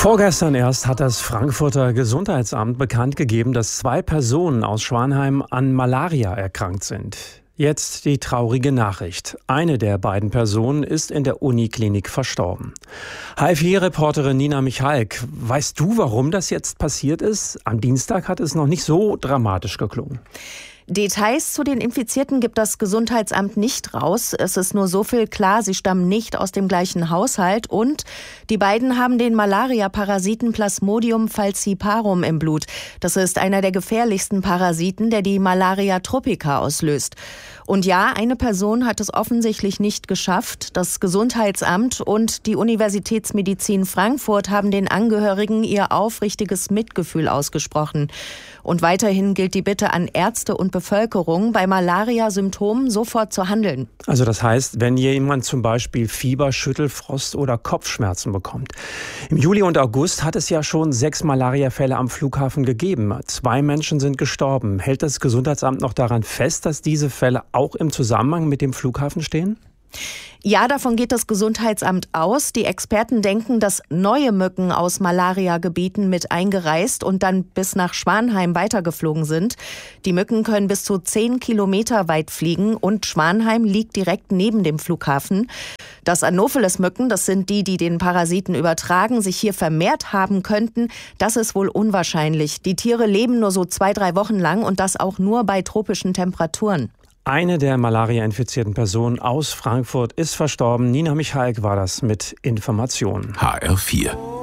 Vorgestern erst hat das Frankfurter Gesundheitsamt bekannt gegeben, dass 2 Personen aus Schwanheim an Malaria erkrankt sind. Jetzt die traurige Nachricht. Eine der beiden Personen ist in der Uniklinik verstorben. HFI-Reporterin Nina Michalk, weißt du, warum das jetzt passiert ist? Am Dienstag hat es noch nicht so dramatisch geklungen. Details zu den Infizierten gibt das Gesundheitsamt nicht raus. Es ist nur so viel klar, sie stammen nicht aus dem gleichen Haushalt und die beiden haben den Malaria-Parasiten Plasmodium falciparum im Blut. Das ist einer der gefährlichsten Parasiten, der die Malaria tropica auslöst. Und ja, eine Person hat es offensichtlich nicht geschafft. Das Gesundheitsamt und die Universitätsmedizin Frankfurt haben den Angehörigen ihr aufrichtiges Mitgefühl ausgesprochen. Und weiterhin gilt die Bitte an Ärzte und Bevölkerung, bei Malaria-Symptomen sofort zu handeln. Also das heißt, wenn jemand zum Beispiel Fieber, Schüttelfrost oder Kopfschmerzen bekommt. Im Juli und August hat es ja schon 6 Malariafälle am Flughafen gegeben. 2 Menschen sind gestorben. Hält das Gesundheitsamt noch daran fest, dass diese Fälle auch im Zusammenhang mit dem Flughafen stehen? Ja, davon geht das Gesundheitsamt aus. Die Experten denken, dass neue Mücken aus Malaria-Gebieten mit eingereist und dann bis nach Schwanheim weitergeflogen sind. Die Mücken können bis zu 10 Kilometer weit fliegen und Schwanheim liegt direkt neben dem Flughafen. Dass Anopheles-Mücken, das sind die den Parasiten übertragen, sich hier vermehrt haben könnten, das ist wohl unwahrscheinlich. Die Tiere leben nur so 2-3 Wochen lang und das auch nur bei tropischen Temperaturen. Eine der Malaria-infizierten Personen aus Frankfurt ist verstorben. Nina Michalk war das mit Informationen. HR4